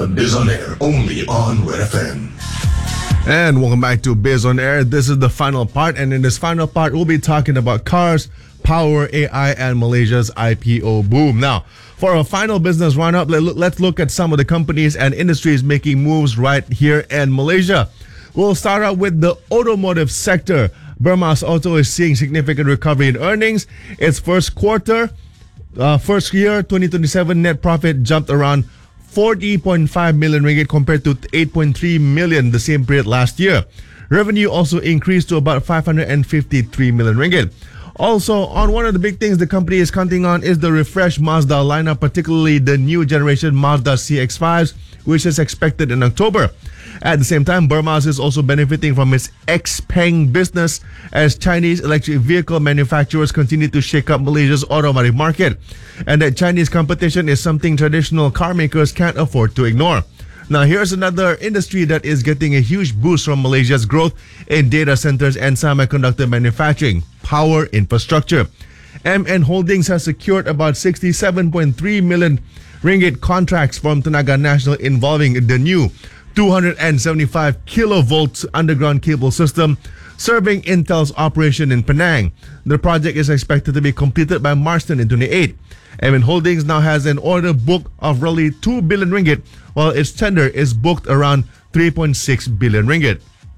Biz on Air, only on Red FM. And welcome back to Biz on Air. This is the final part, and in this final part, we'll be talking about cars, power, AI, and Malaysia's IPO boom. Now, for our final business roundup, let's look at some of the companies and industries making moves right here in Malaysia. We'll start out with the automotive sector. Bermas Auto is seeing significant recovery in earnings. Its first year 2027 net profit jumped around 40.5 million ringgit compared to 8.3 million the same period last year. Revenue also increased to about 553 million ringgit. Also, on one of the big things the company is counting on is the refreshed Mazda lineup, particularly the new generation Mazda CX-5s, which is expected in October. At the same time, Bermas is also benefiting from its Xpeng business as Chinese electric vehicle manufacturers continue to shake up Malaysia's automotive market. And that Chinese competition is something traditional car makers can't afford to ignore. Now, here's another industry that is getting a huge boost from Malaysia's growth in data centers and semiconductor manufacturing: power infrastructure. MN Holdings has secured about 67.3 million ringgit contracts from Tenaga Nasional involving the new 275 kilovolts underground cable system serving Intel's operation in Penang. The project is expected to be completed by March 2028. MN Holdings now has an order book of roughly 2 billion ringgit, while its tender is booked around 3.6 billion ringgit.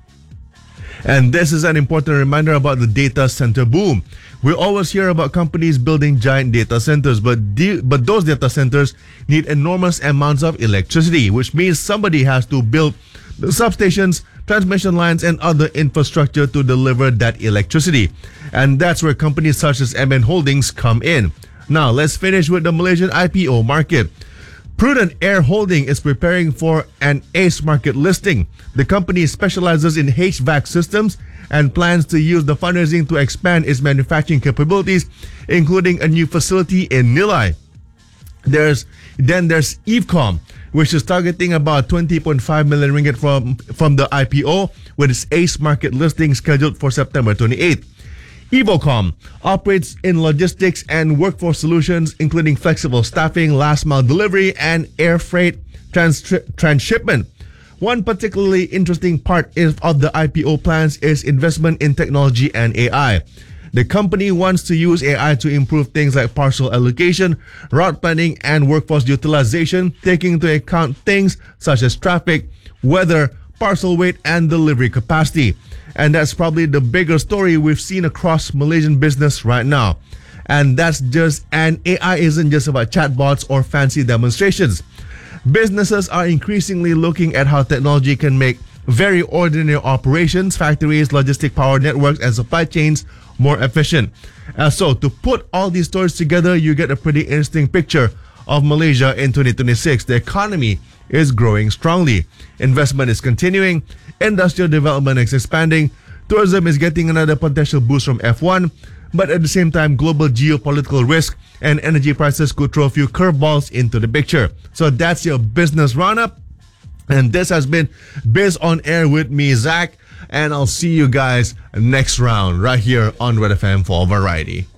And this is an important reminder about the data center boom. We always hear about companies building giant data centers, but those data centers need enormous amounts of electricity, which means somebody has to build the substations, transmission lines, and other infrastructure to deliver that electricity. And that's where companies such as MN Holdings come in. Now, let's finish with the Malaysian IPO market. Prudent Air Holding is preparing for an ACE market listing. The company specializes in HVAC systems and plans to use the fundraising to expand its manufacturing capabilities, including a new facility in Nilai. There's Evecom, which is targeting about 20.5 million ringgit from the IPO, with its ACE market listing scheduled for September 28th. Evocom operates in logistics and workforce solutions, including flexible staffing, last mile delivery, and air freight transshipment. One particularly interesting part of the IPO plans is investment in technology and AI. The company wants to use AI to improve things like parcel allocation, route planning, and workforce utilization, taking into account things such as traffic, weather, parcel weight, and delivery capacity. And that's probably the bigger story we've seen across Malaysian business right now. And AI isn't just about chatbots or fancy demonstrations. Businesses are increasingly looking at how technology can make very ordinary operations, factories, logistic power networks, and supply chains more efficient. So to put all these stories together, you get a pretty interesting picture of Malaysia in 2026. The economy is growing strongly. Investment is continuing. Industrial development is expanding. Tourism is getting another potential boost from F1. But at the same time, global geopolitical risk and energy prices could throw a few curveballs into the picture. So that's your business roundup. And this has been Biz on Air with me, Zach. And I'll see you guys next round right here on Red FM for Variety.